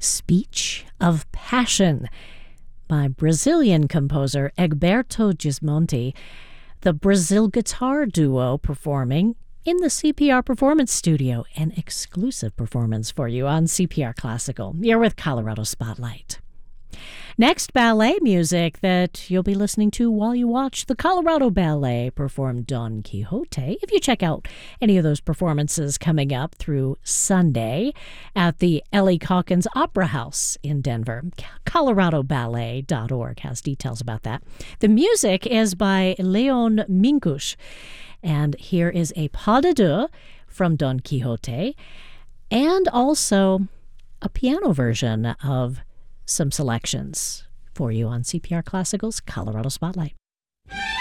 Speech of Passion by Brazilian composer Egberto Gismonti, the Brazil Guitar Duo performing in the CPR Performance Studio, an exclusive performance for you on CPR Classical. You're with Colorado Spotlight. Next, ballet music that you'll be listening to while you watch the Colorado Ballet perform Don Quixote. If you check out any of those performances coming up through Sunday at the Ellie Calkins Opera House in Denver, coloradoballet.org has details about that. The music is by Leon Minkush, and here is a pas de deux from Don Quixote, and also a piano version of some selections for you on CPR Classical's Colorado Spotlight.